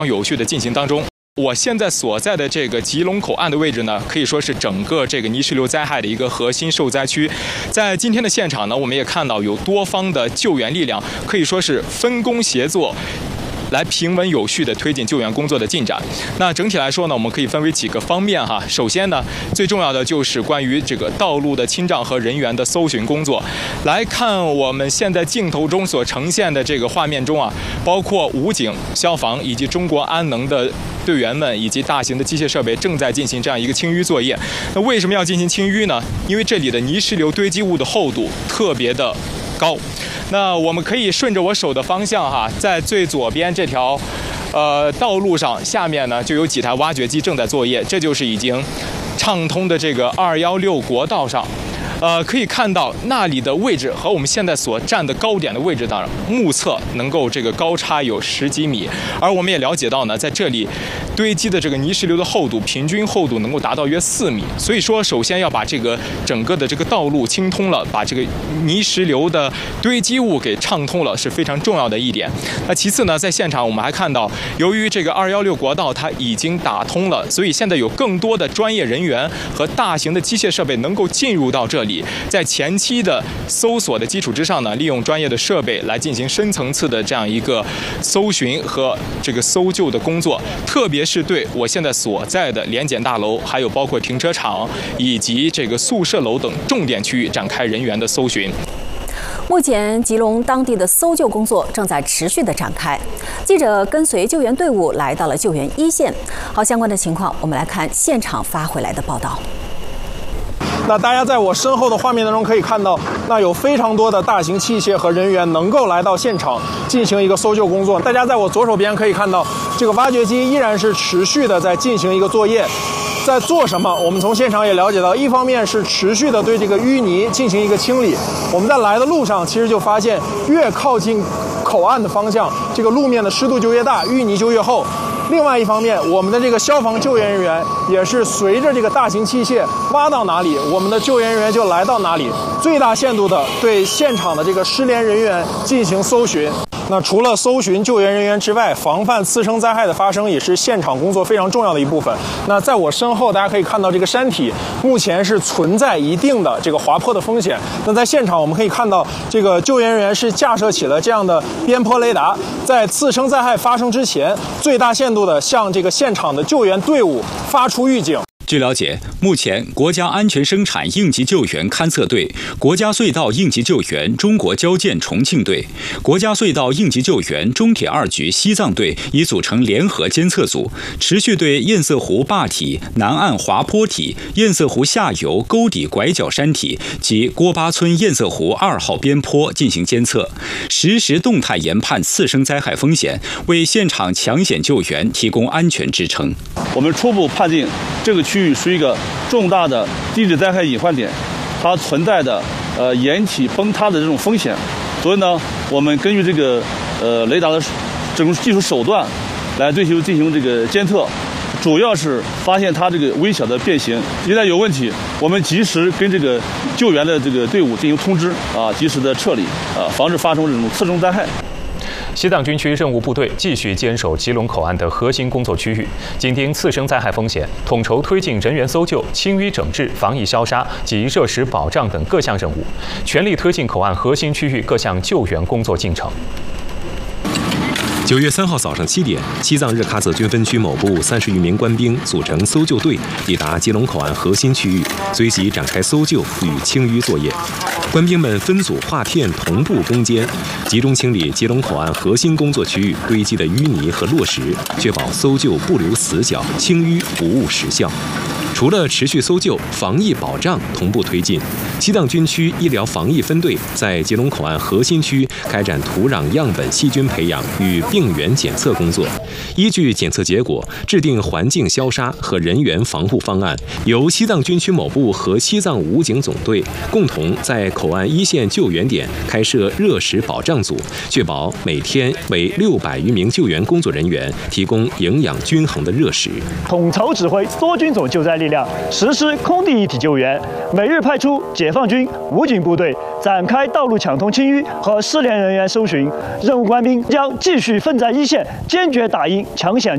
有序的进行当中。我现在所在的这个吉隆口岸的位置呢，可以说是整个这个泥石流灾害的一个核心受灾区。在今天的现场呢，我们也看到有多方的救援力量，可以说是分工协作，来平稳有序地推进救援工作的进展。那整体来说呢，我们可以分为几个方面哈。首先呢，最重要的就是关于这个道路的清障和人员的搜寻工作。来看我们现在镜头中所呈现的这个画面中啊，包括武警、消防以及中国安能的队员们以及大型的机械设备正在进行这样一个清淤作业。那为什么要进行清淤呢？因为这里的泥石流堆积物的厚度特别的高。那我们可以顺着我手的方向哈，在最左边这条道路上，下面呢就有几台挖掘机正在作业，这就是已经畅通的这个216国道上。可以看到那里的位置和我们现在所站的高点的位置上，目测能够这个高差有10几米。而我们也了解到呢，在这里堆积的这个泥石流的厚度，平均厚度能够达到约4米。所以说，首先要把这个整个的这个道路清通了，把这个泥石流的堆积物给畅通了，是非常重要的一点。那其次呢，在现场我们还看到，由于这个216国道它已经打通了，所以现在有更多的专业人员和大型的机械设备能够进入到这里。在前期的搜索的基础之上呢，利用专业的设备来进行深层次的这样一个搜寻和这个搜救的工作，特别是对我现在所在的联检大楼，还有包括停车场以及这个宿舍楼等重点区域展开人员的搜寻。 目前，吉隆当地的搜救工作正在持续的展开。记者跟随救援队伍来到了救援一线。好，相关的情况，我们来看现场发回来的报道。 那大家在我身后的画面当中可以看到，那有非常多的大型器械和人员能够来到现场进行一个搜救工作。大家在我左手边可以看到，这个挖掘机依然是持续的在进行一个作业。在做什么？我们从现场也了解到，一方面是持续的对这个淤泥进行一个清理。我们在来的路上，其实就发现，越靠近口岸的方向，这个路面的湿度就越大，淤泥就越厚。另外一方面，我们的这个消防救援人员也是随着这个大型器械挖到哪里，我们的救援人员就来到哪里，最大限度的对现场的这个失联人员进行搜寻。那除了搜寻救援人员之外，防范次生灾害的发生也是现场工作非常重要的一部分。那在我身后，大家可以看到这个山体目前是存在一定的这个滑坡的风险。那在现场我们可以看到，这个救援人员是架设起了这样的边坡雷达，在次生灾害发生之前，最大限度的向这个现场的救援队伍发出预警。 据了解，目前国家安全生产应急救援勘测队、国家隧道应急救援中国交建重庆队、国家隧道应急救援中铁2局西藏队已组成联合监测组，持续对堰塞湖坝体、南岸滑坡体、堰塞湖下游沟底拐角山体及郭巴村堰塞湖2号边坡进行监测，实时动态研判次生灾害风险，为现场抢险救援提供安全支撑。 我们初步判定这个区域属于一个重大的地质灾害隐患点，它存在的岩体崩塌的这种风险，所以呢，我们根据这个雷达的这种技术手段来对其进行这个监测，主要是发现它这个微小的变形，一旦有问题，我们及时跟这个救援的这个队伍进行通知及时的撤离防止发生这种次生灾害。 西藏军区任务部队继续坚守吉隆口岸的核心工作区域，紧盯次生灾害风险，统筹推进人员搜救、清淤整治、防疫消杀及热石保障等各项任务，全力推进口岸核心区域各项救援工作进程。 9月3号早上7点，西藏日喀则军分区某部30余名官兵组成搜救队抵达吉隆口岸核心区域，随即展开搜救与清淤作业。官兵们分组划片，同步攻坚，集中清理吉隆口岸核心工作区域堆积的淤泥和落石，确保搜救不留死角，清淤不误时效。除了持续搜救，防疫保障同步推进。西藏军区医疗防疫分队在吉隆口岸核心区开展土壤样本细菌培养与病原检测工作，依据检测结果制定环境消杀和人员防护方案，由西藏军区某部和西藏武警总队共同在口岸一线救援点开设热食保障组，确保每天为600余名救援工作人员提供营养均衡的热食。 统筹指挥多军种救灾力量，实施空地一体救援，每日派出解放军、武警部队展开道路抢通清淤和失联人员搜寻。任务官兵将继续奋在一线，坚决打赢抢险